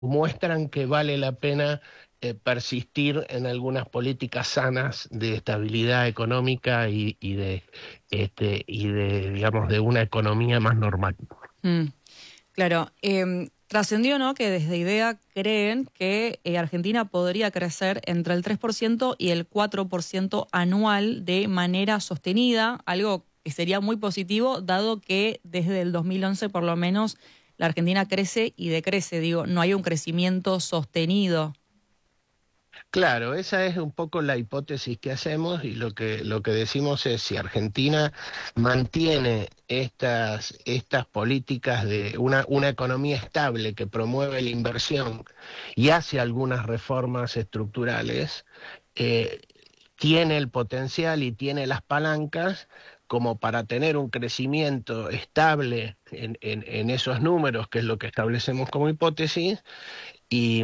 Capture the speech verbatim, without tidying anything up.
muestran que vale la pena eh, persistir en algunas políticas sanas de estabilidad económica y, y de este y de digamos de una economía más normal. Mm, claro, eh, trascendió, ¿no?, que desde IDEA creen que eh, Argentina podría crecer entre el tres por ciento y el cuatro por ciento anual de manera sostenida, algo que sería muy positivo, dado que desde el dos mil once por lo menos la Argentina crece y decrece, digo, no hay un crecimiento sostenido. Claro, esa es un poco la hipótesis que hacemos y lo que, lo que decimos es si Argentina mantiene estas, estas políticas de una, una economía estable que promueve la inversión y hace algunas reformas estructurales, eh, tiene el potencial y tiene las palancas como para tener un crecimiento estable en, en, en esos números, que es lo que establecemos como hipótesis, y